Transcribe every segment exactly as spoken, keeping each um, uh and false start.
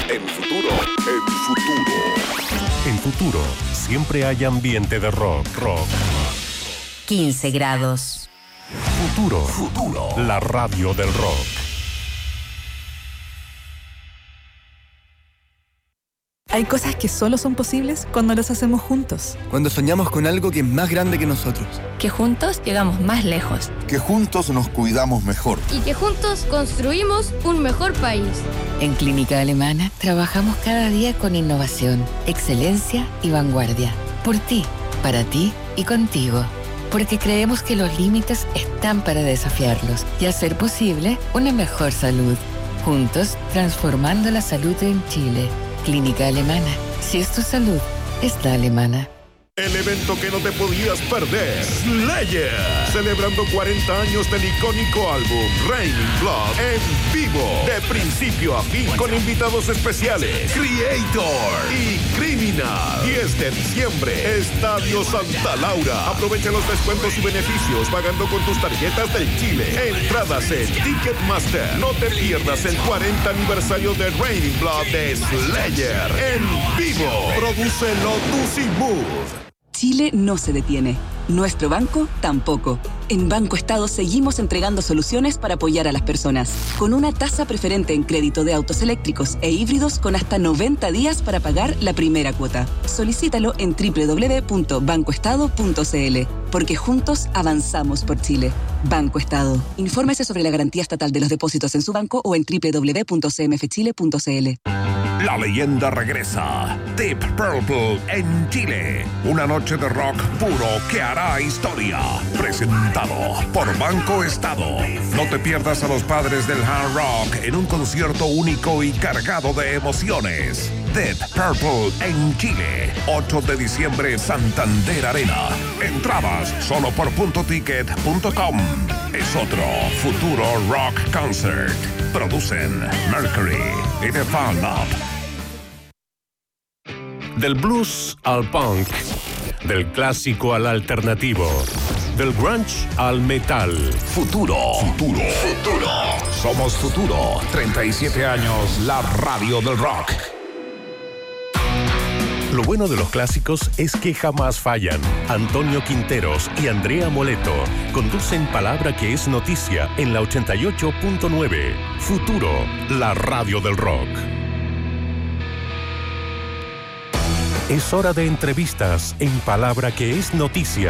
En Futuro, en Futuro. En Futuro, siempre hay ambiente de rock, rock. quince grados. Futuro, Futuro, la radio del rock. Hay cosas que solo son posibles cuando las hacemos juntos. Cuando soñamos con algo que es más grande que nosotros. Que juntos llegamos más lejos. Que juntos nos cuidamos mejor. Y que juntos construimos un mejor país. En Clínica Alemana trabajamos cada día con innovación, excelencia y vanguardia. Por ti, para ti y contigo. Porque creemos que los límites están para desafiarlos y hacer posible una mejor salud. Juntos, transformando la salud en Chile. Clínica Alemana. Si es tu salud, es la alemana. El evento que no te podías perder, Slayer, celebrando cuarenta años del icónico álbum Raining Blood en vivo, de principio a fin, con invitados especiales, Creator y Criminal. diez de diciembre, Estadio Santa Laura. Aprovecha los descuentos y beneficios pagando con tus tarjetas del Chile. Entradas en Ticketmaster. No te pierdas el cuarenta aniversario de Raining Blood de Slayer en vivo. Produce Lotus y Mood. Chile no se detiene. Nuestro banco tampoco. En Banco Estado seguimos entregando soluciones para apoyar a las personas. Con una tasa preferente en crédito de autos eléctricos e híbridos con hasta noventa días para pagar la primera cuota. Solicítalo en doble u doble u doble u punto banco estado punto c l. Porque juntos avanzamos por Chile. Banco Estado. Infórmese sobre la garantía estatal de los depósitos en su banco o en doble u doble u doble u punto c m f chile punto c l. La leyenda regresa. Deep Purple en Chile. Una noche de rock puro que hará historia. Presentado por Banco Estado. No te pierdas a los padres del hard rock en un concierto único y cargado de emociones. Deep Purple en Chile. ocho de diciembre, Santander Arena. Entradas solo por punto ticket punto com. Es otro futuro rock concert. Producen Mercury y The Fan Up. Del blues al punk, del clásico al alternativo, del grunge al metal. Futuro, futuro, futuro. Somos Futuro. treinta y siete años, la radio del rock. Lo bueno de los clásicos es que jamás fallan. Antonio Quinteros y Andrea Moleto conducen Palabra que es noticia en la ochenta y ocho punto nueve. Futuro, la radio del rock. Es hora de entrevistas en Palabra que es noticia.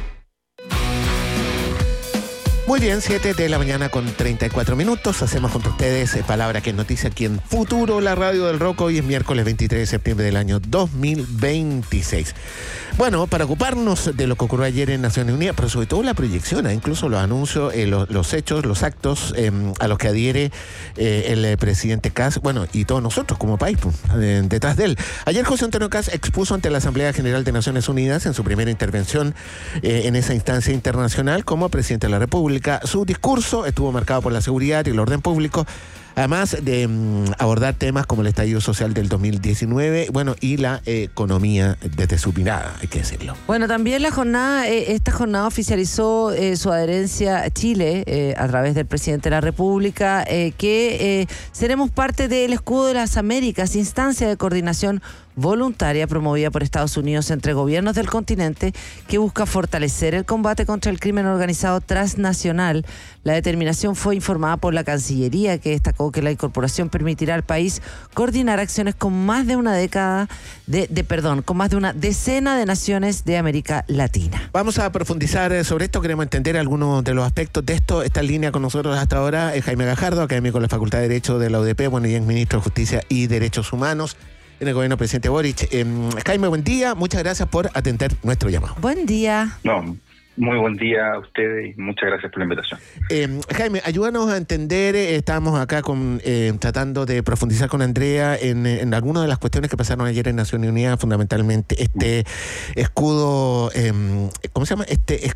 Muy bien, siete de la mañana con treinta y cuatro minutos. Hacemos con ustedes eh, Palabra que es noticia aquí en Futuro, la radio del rock. Hoy es miércoles veintitrés de septiembre del año dos mil veintiséis. Bueno, para ocuparnos de lo que ocurrió ayer en Naciones Unidas, pero sobre todo la proyección, ¿eh? incluso los anuncios, eh, los, los hechos, los actos eh, a los que adhiere eh, el eh, presidente Kast, bueno, y todos nosotros como país, pues, eh, detrás de él. Ayer José Antonio Kast expuso ante la Asamblea General de Naciones Unidas, en su primera intervención eh, en esa instancia internacional como presidente de la República. Su discurso estuvo marcado por la seguridad y el orden público, además de um, abordar temas como el estallido social del dos mil diecinueve, bueno, y la eh, economía desde su mirada, hay que decirlo. Bueno, también la jornada, eh, esta jornada oficializó eh, su adherencia a Chile eh, a través del presidente de la República, eh, que eh, seremos parte del Escudo de las Américas, instancia de coordinación voluntaria promovida por Estados Unidos entre gobiernos del continente que busca fortalecer el combate contra el crimen organizado transnacional. La determinación fue informada por la Cancillería, que destacó que la incorporación permitirá al país coordinar acciones con más de una década de, de perdón, con más de una decena de naciones de América Latina. Vamos a profundizar sobre esto, queremos entender algunos de los aspectos de esto. Está en línea con nosotros hasta ahora es Jaime Gajardo, académico de la Facultad de Derecho de la U D P, bueno, y es ministro de Justicia y Derechos Humanos en el gobierno del presidente Boric. Eh, Jaime, buen día, muchas gracias por atender nuestro llamado. Buen día. No, muy buen día a ustedes y muchas gracias por la invitación. Eh, Jaime, ayúdanos a entender, eh, estamos acá con eh, tratando de profundizar con Andrea en, en algunas de las cuestiones que pasaron ayer en Naciones Unidas, fundamentalmente este escudo, eh, ¿cómo se llama? Este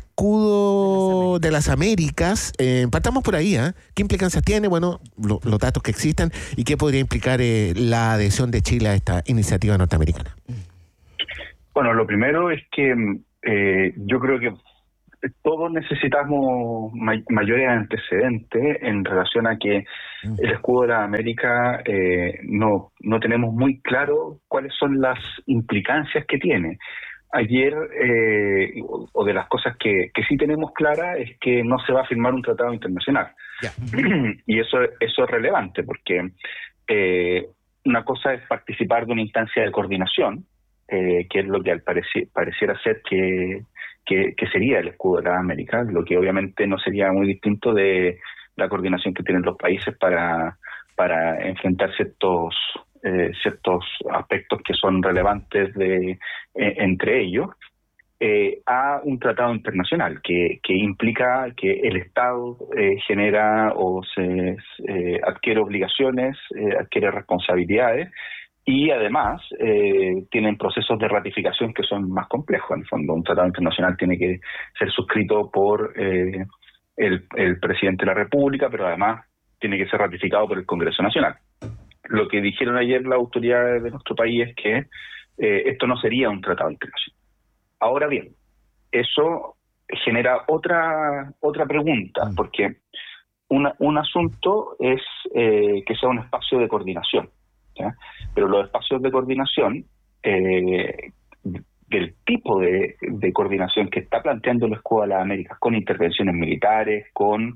escudo de las Américas. Eh, partamos por ahí, ¿eh? ¿Qué implicancias tiene? Bueno, lo, los datos que existan y qué podría implicar eh, la adhesión de Chile a esta iniciativa norteamericana. Bueno, lo primero es que eh, yo creo que todos necesitamos may- mayores antecedentes en relación a que el escudo de la América eh, no, no tenemos muy claro cuáles son las implicancias que tiene. Ayer, eh, o, o de las cosas que, que sí tenemos clara, es que no se va a firmar un tratado internacional. Ya. Y eso, eso es relevante, porque eh, una cosa es participar de una instancia de coordinación, eh, que es lo que al pareci- pareciera ser que, que, que sería el escudo de la América, lo que obviamente no sería muy distinto de la coordinación que tienen los países para, para enfrentar ciertos... Eh, ciertos aspectos que son relevantes de eh, entre ellos, eh, a un tratado internacional que, que implica que el Estado eh, genera o se eh, adquiere obligaciones, eh, adquiere responsabilidades y además eh, tienen procesos de ratificación que son más complejos. En el fondo, un tratado internacional tiene que ser suscrito por eh, el, el presidente de la República, pero además tiene que ser ratificado por el Congreso Nacional. Lo que dijeron ayer las autoridades de nuestro país es que eh, esto no sería un tratado internacional. Ahora bien, eso genera otra otra pregunta, porque una, un asunto es eh, que sea un espacio de coordinación, ¿ya? Pero los espacios de coordinación, eh, del tipo de, de coordinación que está planteando el Escudo de las Américas, con intervenciones militares, con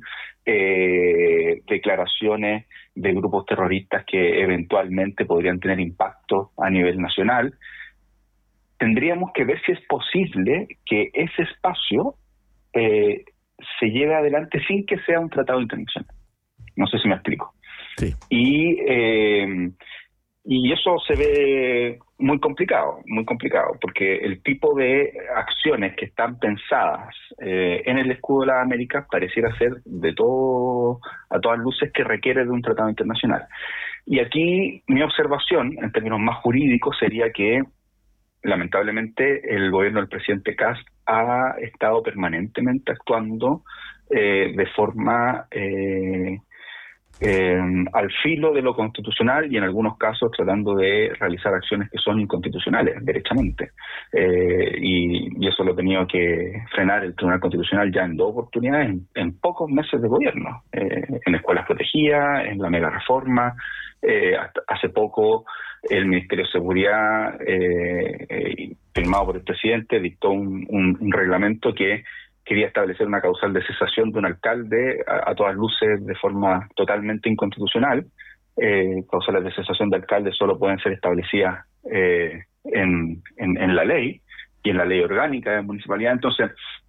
eh, declaraciones de grupos terroristas que eventualmente podrían tener impacto a nivel nacional, tendríamos que ver si es posible que ese espacio eh, se lleve adelante sin que sea un tratado internacional. No sé si me explico. Sí. Y, eh, y eso se ve muy complicado, muy complicado, porque el tipo de acciones que están pensadas eh, en el Escudo de las Américas pareciera ser de todo, a todas luces, que requiere de un tratado internacional. Y aquí mi observación, en términos más jurídicos, sería que lamentablemente el gobierno del presidente Kast ha estado permanentemente actuando eh, de forma eh, eh, al filo de lo constitucional y en algunos casos tratando de realizar acciones que son inconstitucionales, derechamente. Eh, y, y eso lo ha tenido que frenar el Tribunal Constitucional ya en dos oportunidades, en, en pocos meses de gobierno, eh, en escuelas protegidas, en la mega reforma, eh, hasta hace poco el Ministerio de Seguridad, eh, eh, firmado por el presidente, dictó un, un, un reglamento que quería establecer una causal de cesación de un alcalde a, a todas luces de forma totalmente inconstitucional. Eh, causales de cesación de alcalde solo pueden ser establecidas eh, en, en, en la ley y en la ley orgánica de municipalidad. Entonces,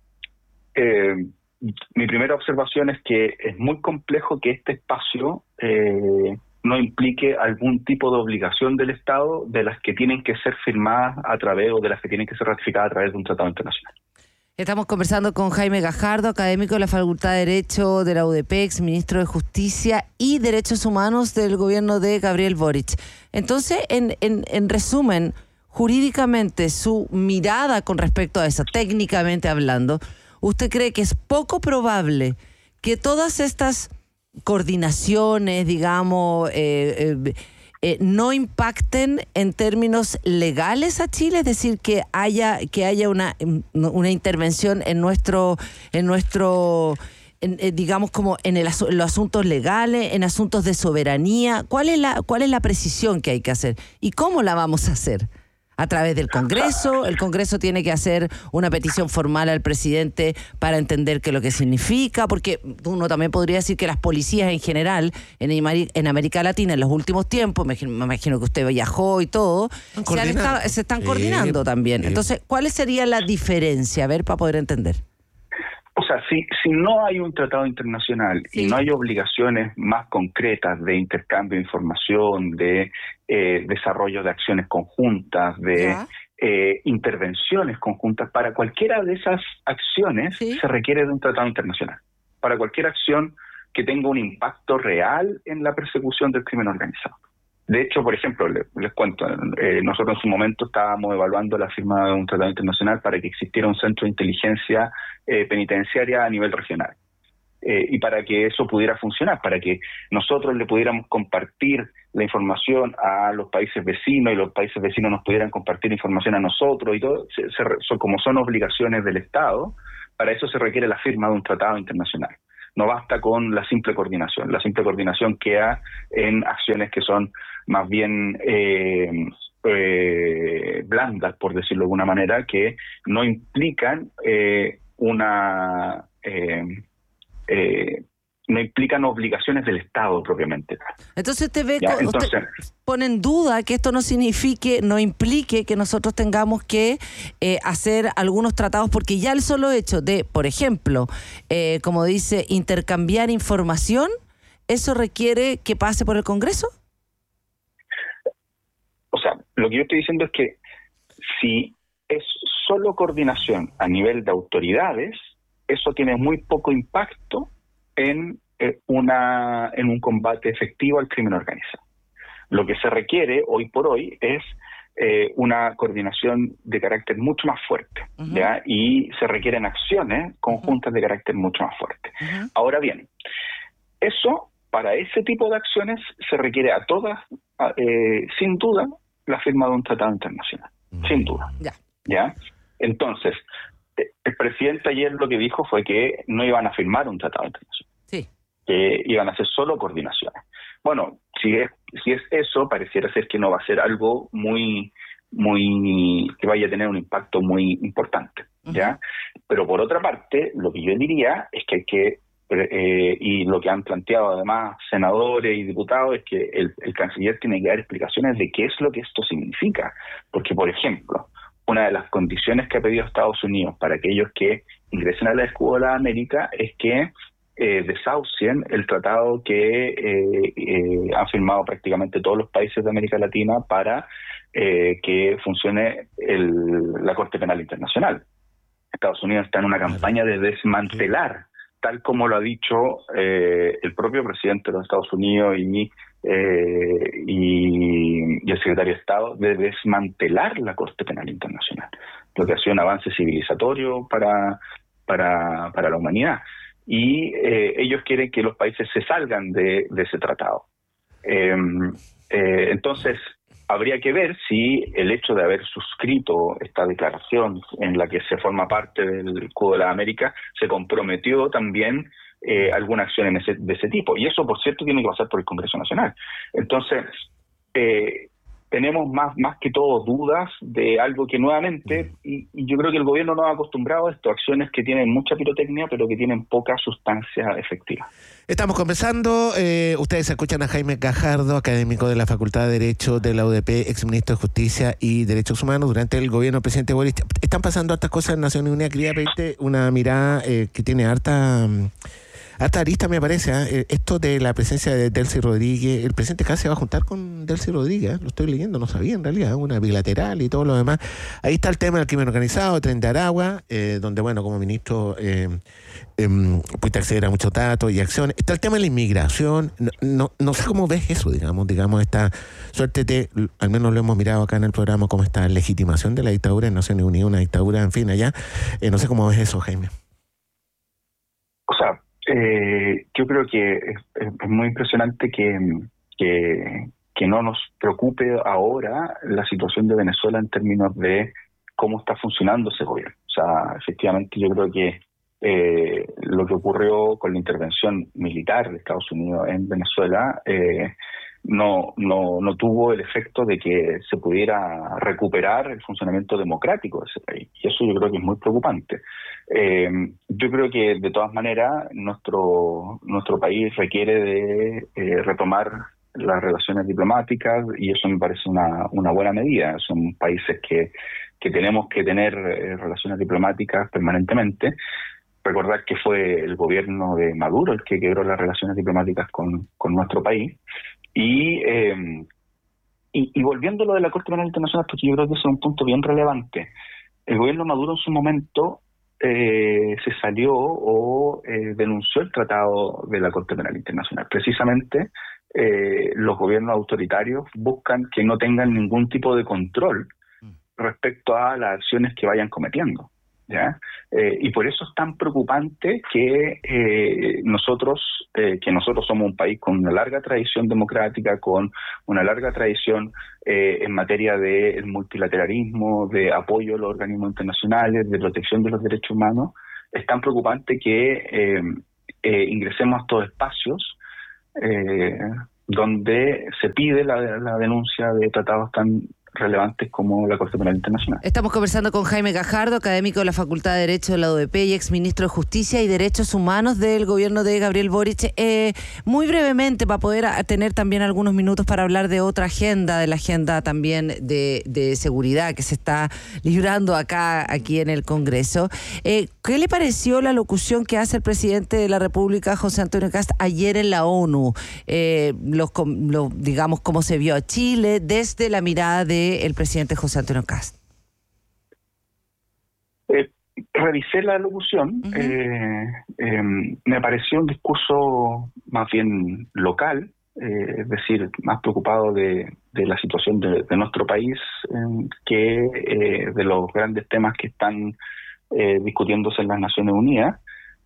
eh, mi primera observación es que es muy complejo que este espacio eh, no implique algún tipo de obligación del Estado de las que tienen que ser firmadas a través o de las que tienen que ser ratificadas a través de un tratado internacional. Estamos conversando con Jaime Gajardo, académico de la Facultad de Derecho de la U D P, ex ministro de Justicia y Derechos Humanos del gobierno de Gabriel Boric. Entonces, en, en, en resumen, jurídicamente, su mirada con respecto a eso, técnicamente hablando, ¿usted cree que es poco probable que todas estas coordinaciones, digamos, eh, eh, eh, no impacten en términos legales a Chile? Es decir, que haya que haya una una intervención en nuestro en nuestro en, eh, digamos como en, el, en los asuntos legales, en asuntos de soberanía. ¿Cuál es la cuál es la precisión que hay que hacer y cómo la vamos a hacer? A través del Congreso, el Congreso tiene que hacer una petición formal al presidente para entender qué es lo que significa, porque uno también podría decir que las policías en general, en, en América Latina en los últimos tiempos, me, me imagino que usted viajó y todo, se, han estado, se están sí, coordinando también. Sí. Entonces, ¿cuál sería la diferencia? A ver, para poder entender. O sea, si, si no hay un tratado internacional sí. y no hay obligaciones más concretas de intercambio de información, de eh, desarrollo de acciones conjuntas, de eh, intervenciones conjuntas, para cualquiera de esas acciones ¿Sí? se requiere de un tratado internacional. Para cualquier acción que tenga un impacto real en la persecución del crimen organizado. De hecho, por ejemplo, les, les cuento, eh, nosotros en su momento estábamos evaluando la firma de un tratado internacional para que existiera un centro de inteligencia eh, penitenciaria a nivel regional. Eh, y para que eso pudiera funcionar, para que nosotros le pudiéramos compartir la información a los países vecinos y los países vecinos nos pudieran compartir información a nosotros y todo, se, se, son, como son obligaciones del Estado, para eso se requiere la firma de un tratado internacional. No basta con la simple coordinación. La simple coordinación queda en acciones que son más bien eh, eh, blandas, por decirlo de alguna manera, que no implican eh, una... Eh, eh, no implican obligaciones del Estado propiamente. Entonces usted ve, ¿Ya? usted Entonces, pone en duda que esto no signifique, no implique que nosotros tengamos que eh, hacer algunos tratados, porque ya el solo hecho de, por ejemplo, eh, como dice, intercambiar información, ¿eso requiere que pase por el Congreso? O sea, lo que yo estoy diciendo es que si es solo coordinación a nivel de autoridades, eso tiene muy poco impacto en eh, una en un combate efectivo al crimen organizado. Lo que se requiere hoy por hoy es eh, una coordinación de carácter mucho más fuerte, uh-huh. ¿ya? Y se requieren acciones conjuntas uh-huh. de carácter mucho más fuerte. Uh-huh. Ahora bien, eso, para ese tipo de acciones, se requiere a todas, eh, sin duda, la firma de un tratado internacional, uh-huh. sin duda. Yeah. ¿Ya? Entonces, el presidente ayer lo que dijo fue que no iban a firmar un tratado internacional, sí. que iban a hacer solo coordinaciones. Bueno, si es si es eso, pareciera ser que no va a ser algo muy, muy que vaya a tener un impacto muy importante, ¿ya? Uh-huh. Pero por otra parte, lo que yo diría es que hay que, eh, y lo que han planteado además senadores y diputados, es que el, el canciller tiene que dar explicaciones de qué es lo que esto significa. Porque, por ejemplo, una de las condiciones que ha pedido Estados Unidos para aquellos que ingresen a la Escudo de la América es que eh, desahucien el tratado que eh, eh, han firmado prácticamente todos los países de América Latina para eh, que funcione el, la Corte Penal Internacional. Estados Unidos está en una campaña de desmantelar, tal como lo ha dicho eh, el propio presidente de los Estados Unidos y Eh, y, y el secretario de Estado, de desmantelar la Corte Penal Internacional, lo que ha sido un avance civilizatorio para para, para la humanidad. Y eh, ellos quieren que los países se salgan de, de ese tratado. Eh, eh, entonces, habría que ver si el hecho de haber suscrito esta declaración en la que se forma parte del Escudo de la América se comprometió también Eh, alguna acción en ese, de ese tipo. Y eso, por cierto, tiene que pasar por el Congreso Nacional. Entonces, eh, tenemos más más que todo dudas de algo que nuevamente, y, y yo creo que el gobierno no ha acostumbrado a esto, acciones que tienen mucha pirotecnia, pero que tienen poca sustancia efectiva. Estamos conversando, eh, ustedes escuchan a Jaime Gajardo, académico de la Facultad de Derecho de la U D P, exministro de Justicia y Derechos Humanos durante el gobierno del presidente Boric. Están pasando hartas cosas en Naciones Unidas. Quería pedirte una mirada eh, que tiene harta... Hasta arista me parece, ¿eh? Esto de la presencia de Delcy Rodríguez, el presidente casi se va a juntar con Delcy Rodríguez, ¿eh? Lo estoy leyendo, no sabía en realidad, una bilateral y todo lo demás. Ahí está el tema del crimen organizado, Tren de Aragua, eh, donde, bueno, como ministro eh, eh, pudiste acceder a muchos datos y acciones. Está el tema de la inmigración, no, no, no sé cómo ves eso, digamos, digamos, esta suerte de, al menos lo hemos mirado acá en el programa, como esta legitimación de la dictadura en Naciones Unidas, una dictadura, en fin, allá. Eh, no sé cómo ves eso, Jaime. O sea, Eh, yo creo que es, es muy impresionante que, que, que no nos preocupe ahora la situación de Venezuela en términos de cómo está funcionando ese gobierno. O sea, efectivamente yo creo que eh, lo que ocurrió con la intervención militar de Estados Unidos en Venezuela eh, no, no, no tuvo el efecto de que se pudiera recuperar el funcionamiento democrático de ese país. Y eso yo creo que es muy preocupante. Eh, yo creo que de todas maneras nuestro nuestro país requiere de eh, retomar las relaciones diplomáticas y eso me parece una, una buena medida. Son países que, que tenemos que tener eh, relaciones diplomáticas permanentemente. Recordar que fue el gobierno de Maduro el que quebró las relaciones diplomáticas con, con nuestro país. Y, eh, y, y volviendo a lo de la Corte Penal Internacional, porque yo creo que eso es un punto bien relevante. El gobierno Maduro en su momento eh, se salió o eh, denunció el tratado de la Corte Penal Internacional. Precisamente eh, los gobiernos autoritarios buscan que no tengan ningún tipo de control respecto a las acciones que vayan cometiendo. ¿Ya? Eh, y por eso es tan preocupante que eh, nosotros eh, que nosotros somos un país con una larga tradición democrática, con una larga tradición eh, en materia de multilateralismo, de apoyo a los organismos internacionales, de protección de los derechos humanos, es tan preocupante que eh, eh, ingresemos a estos espacios eh, donde se pide la, la denuncia de tratados tan relevantes como la Corte Penal Internacional. Estamos conversando con Jaime Gajardo, académico de la Facultad de Derecho de la U D P y exministro de Justicia y Derechos Humanos del gobierno de Gabriel Boric. Eh, muy brevemente, para poder tener también algunos minutos para hablar de otra agenda, de la agenda también de, de seguridad que se está librando acá, aquí en el Congreso. Eh, ¿Qué le pareció la locución que hace el presidente de la República, José Antonio Kast, ayer en la ONU? Eh, los, los, digamos, cómo se vio a Chile desde la mirada de el presidente José Antonio Kast. Eh, revisé la locución, uh-huh. eh, eh, me pareció un discurso más bien local, eh, es decir, más preocupado de, de la situación de, de nuestro país eh, que eh, de los grandes temas que están eh, discutiéndose en las Naciones Unidas.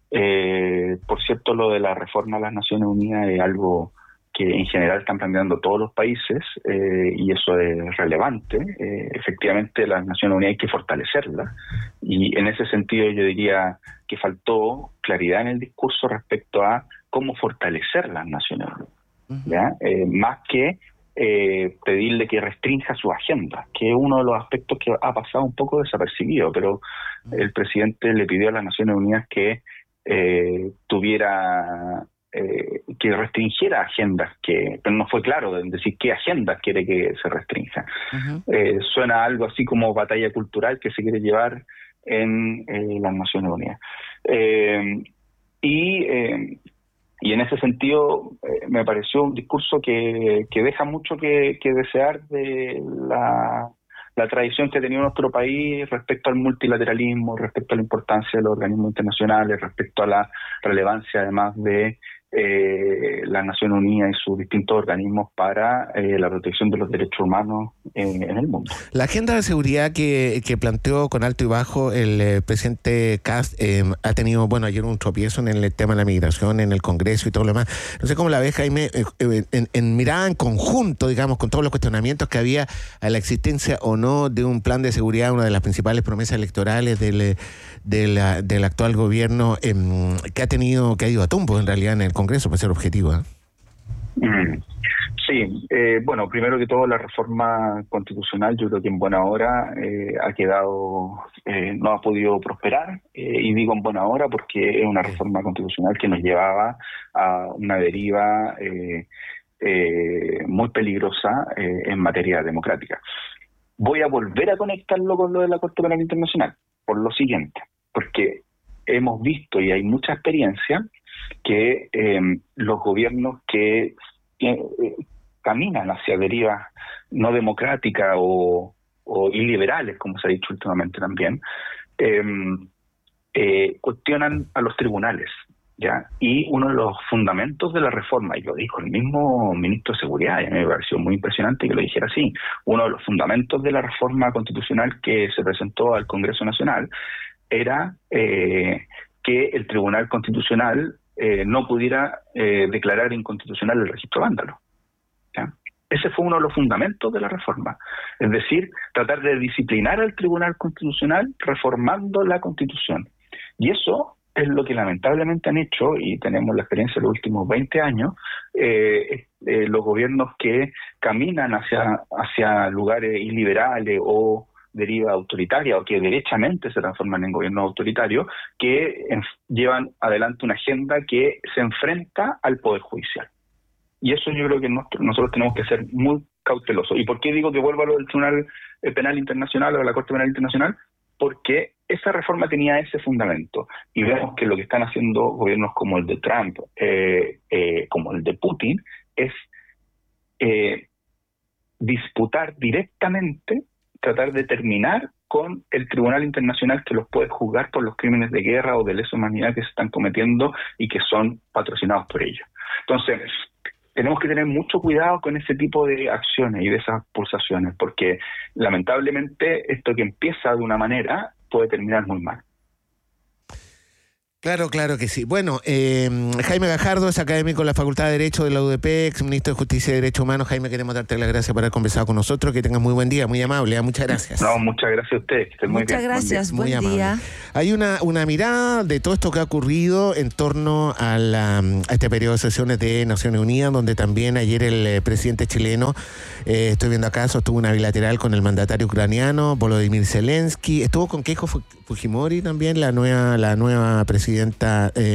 Eh, por cierto, lo de la reforma a las Naciones Unidas es algo que en general están planteando todos los países eh, y eso es relevante. Eh, efectivamente, las Naciones Unidas hay que fortalecerlas y en ese sentido yo diría que faltó claridad en el discurso respecto a cómo fortalecer las Naciones Unidas, ¿ya? Eh, más que eh, pedirle que restrinja su agenda, que es uno de los aspectos que ha pasado un poco desapercibido, pero el presidente le pidió a las Naciones Unidas que eh, tuviera... Eh, que restringiera agendas, que pero no fue claro en decir qué agendas quiere que se restrinja. Uh-huh. Eh, suena algo así como batalla cultural que se quiere llevar en eh, las Naciones Unidas. Eh, y, eh, y en ese sentido eh, me pareció un discurso que, que deja mucho que, que desear de la, la tradición que ha tenido nuestro país respecto al multilateralismo, respecto a la importancia de los organismos internacionales, respecto a la relevancia además de Eh, las Naciones Unidas y sus distintos organismos para eh, la protección de los derechos humanos en, en el mundo. La agenda de seguridad que, que planteó con alto y bajo el eh, presidente Kast eh, ha tenido, bueno, ayer un tropiezo en el tema de la migración, en el Congreso y todo lo demás. No sé cómo la ves, Jaime, eh, eh, en, en mirada en conjunto, digamos, con todos los cuestionamientos que había a la existencia o no de un plan de seguridad, una de las principales promesas electorales del, de la, del actual gobierno, eh, que ha tenido, que ha ido a tumbo en realidad en el Congreso, para ser objetivo, ¿eh? Mm, sí, eh, bueno, primero que todo la reforma constitucional yo creo que en buena hora eh, ha quedado, eh, no ha podido prosperar, eh, y digo en buena hora porque es una reforma constitucional que nos llevaba a una deriva eh, eh, muy peligrosa eh, en materia democrática. Voy a volver a conectarlo con lo de la Corte Penal Internacional, por lo siguiente, porque hemos visto y hay mucha experiencia que eh, los gobiernos que eh, caminan hacia derivas no democráticas o, o iliberales, como se ha dicho últimamente también, eh, eh, cuestionan a los tribunales, ¿ya? Y uno de los fundamentos de la reforma, y lo dijo el mismo ministro de Seguridad, y a mí me pareció muy impresionante que lo dijera así, uno de los fundamentos de la reforma constitucional que se presentó al Congreso Nacional era eh, que el Tribunal Constitucional Eh, no pudiera eh, declarar inconstitucional el registro vándalo, ¿ya? Ese fue uno de los fundamentos de la reforma, es decir, tratar de disciplinar al Tribunal Constitucional reformando la Constitución. Y eso es lo que lamentablemente han hecho, y tenemos la experiencia de los últimos veinte años, eh, eh, los gobiernos que caminan hacia, hacia lugares iliberales o deriva autoritaria o que derechamente se transforman en gobiernos autoritarios que en, llevan adelante una agenda que se enfrenta al Poder Judicial. Y eso yo creo que nosotros, nosotros tenemos que ser muy cautelosos. ¿Y por qué digo que vuelvo a lo del Tribunal Penal Internacional o a la Corte Penal Internacional? Porque esa reforma tenía ese fundamento. Y vemos que lo que están haciendo gobiernos como el de Trump, eh, eh, como el de Putin, es eh, disputar directamente, tratar de terminar con el Tribunal Internacional que los puede juzgar por los crímenes de guerra o de lesa humanidad que se están cometiendo y que son patrocinados por ellos. Entonces, tenemos que tener mucho cuidado con ese tipo de acciones y de esas pulsaciones, porque lamentablemente esto que empieza de una manera puede terminar muy mal. Claro, claro que sí. Bueno, eh, Jaime Gajardo es académico en la Facultad de Derecho de la U D P, ex ministro de Justicia y Derechos Humanos. Jaime, queremos darte las gracias por haber conversado con nosotros. Que tengas muy buen día, muy amable. ¿eh? Muchas gracias. No, muchas gracias a ustedes. Que estén muy Muchas bien. gracias, buen día. Muy amable. Hay una, una mirada de todo esto que ha ocurrido en torno a, la, a este periodo de sesiones de Naciones Unidas, donde también ayer el eh, presidente chileno, eh, estoy viendo acá, sostuvo una bilateral con el mandatario ucraniano, Volodymyr Zelensky. Estuvo con Keiko Fujimori también, la nueva, la nueva presidenta eh,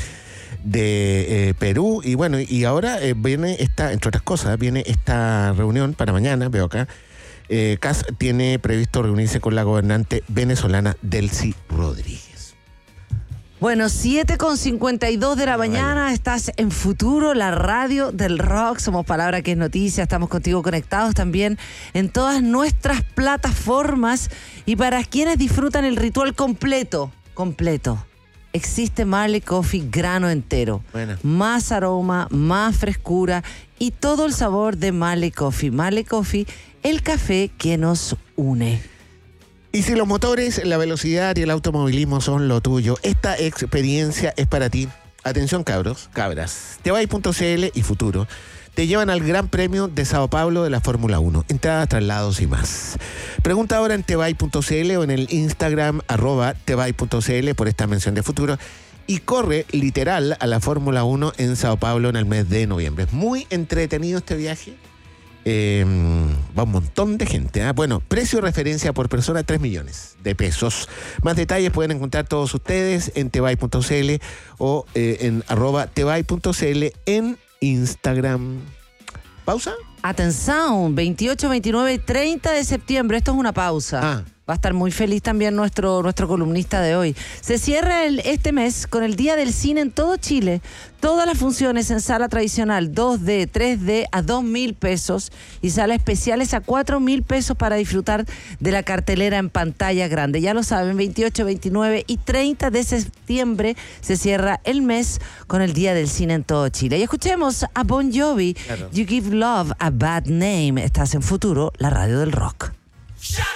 de eh, Perú. Y bueno, y ahora eh, viene esta, entre otras cosas, viene esta reunión para mañana, veo acá. Eh, C A S tiene previsto reunirse con la gobernante venezolana Delcy Rodríguez. Bueno, siete con cincuenta y dos de la mañana, estás en Futuro, la radio del rock. Somos Palabra que es Noticia, estamos contigo conectados también en todas nuestras plataformas. Y para quienes disfrutan el ritual completo, completo, existe Marley Coffee grano entero. Bueno. Más aroma, más frescura y todo el sabor de Marley Coffee. Marley Coffee, el café que nos une. Y si los motores, la velocidad y el automovilismo son lo tuyo, esta experiencia es para ti. Atención, cabros, cabras. Tebay punto c l y Futuro te llevan al Gran Premio de Sao Paulo de la Fórmula uno. Entradas, traslados y más. Pregunta ahora en tebay punto c l o en el Instagram arroba tebay punto c l por esta mención de Futuro. Y corre literal a la Fórmula uno en Sao Paulo en el mes de noviembre. Es muy entretenido este viaje. Eh, va un montón de gente. ¿eh? Bueno, precio de referencia por persona tres millones de pesos. Más detalles pueden encontrar todos ustedes en tebay punto c l o eh, en arroba tebay punto c l en Instagram. ¿Pausa? Atención, veintiocho, veintinueve y treinta de septiembre. Esto es una pausa. Ah. Va a estar muy feliz también nuestro, nuestro columnista de hoy. Se cierra el, este mes con el Día del Cine en todo Chile. Todas las funciones en sala tradicional dos D, tres D a dos mil pesos y salas especiales a cuatro mil pesos para disfrutar de la cartelera en pantalla grande. Ya lo saben, veintiocho, veintinueve y treinta de septiembre se cierra el mes con el Día del Cine en todo Chile. Y escuchemos a Bon Jovi, claro. You Give Love a Bad Name. Estás en Futuro, la radio del rock.